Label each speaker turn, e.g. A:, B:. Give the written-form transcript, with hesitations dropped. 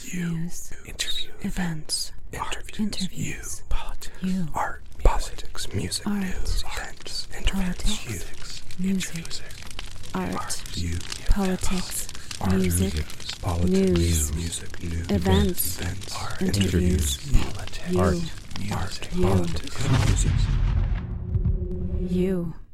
A: news,
B: interview,
A: events, interviews,
B: politics, art, politics, music, news, events,
A: politics, music, art, politics, music, news, events, interviews,
B: art, politics, music.
A: you.